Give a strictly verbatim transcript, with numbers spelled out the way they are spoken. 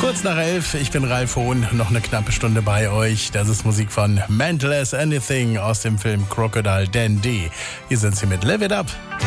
Kurz nach elf, ich bin Ralf Hohn, noch eine knappe Stunde bei euch. Das ist Musik von Mental as Anything aus dem Film Crocodile Dundee. Hier sind sie mit Live It Up.